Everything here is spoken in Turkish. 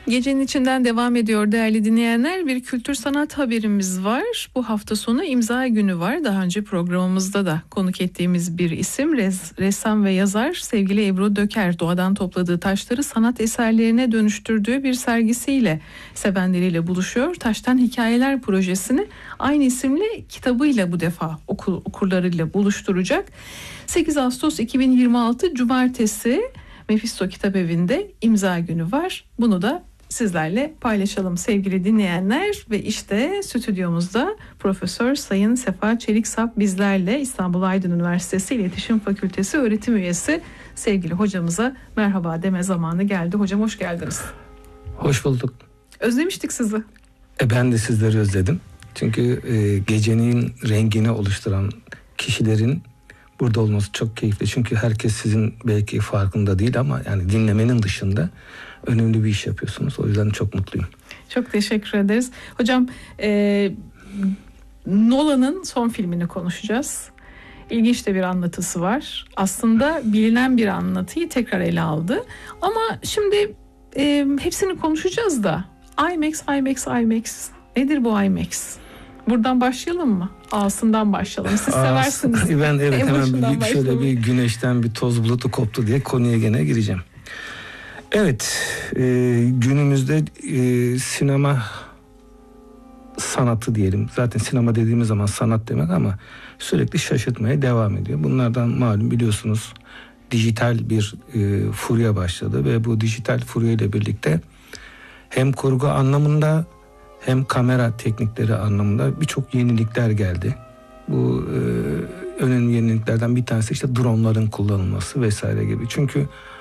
Gecenin içinden devam ediyor değerli dinleyenler. Bir kültür sanat haberimiz var. Bu hafta sonu imza günü var. Daha önce programımızda da konuk ettiğimiz bir isim ressam ve yazar sevgili Ebru Döker. Doğadan topladığı taşları sanat eserlerine dönüştürdüğü bir sergisiyle sevenleriyle buluşuyor. Taştan Hikayeler projesini aynı isimli kitabıyla bu defa okurlarıyla buluşturacak. 8 Ağustos 2026 Cumartesi Mephisto Kitabevi'nde imza günü var. Bunu da sizlerle paylaşalım sevgili dinleyenler ve işte stüdyomuzda Profesör Sayın Sefa Çeliksap bizlerle, İstanbul Aydın Üniversitesi İletişim Fakültesi öğretim üyesi sevgili hocamıza merhaba deme zamanı geldi. Hocam hoş geldiniz. Hoş bulduk. Özlemiştik sizi. Ben de sizleri özledim. Çünkü gecenin rengini oluşturan kişilerin burada olması çok keyifli. Çünkü herkes sizin belki farkında değil ama yani dinlemenin dışında önemli bir iş yapıyorsunuz. O yüzden çok mutluyum. Çok teşekkür ederiz. Hocam Nolan'ın son filmini konuşacağız. İlginç de bir anlatısı var. Aslında bilinen bir anlatıyı tekrar ele aldı. Ama şimdi hepsini konuşacağız da IMAX. Nedir bu IMAX? Buradan başlayalım mı? Ağasından başlayalım. Siz seversiniz. Ben hemen şöyle bir güneşten bir toz bulutu koptu diye konuya gene gireceğim. Evet, günümüzde sinema sanatı diyelim. Zaten sinema dediğimiz zaman sanat demek ama sürekli şaşırtmaya devam ediyor. Bunlardan malum biliyorsunuz dijital bir furya başladı ve bu dijital furya ile birlikte hem kurgu anlamında hem kamera teknikleri anlamında birçok yenilikler geldi. Bu önemli yeniliklerden bir tanesi işte dronların kullanılması vesaire gibi. Çünkü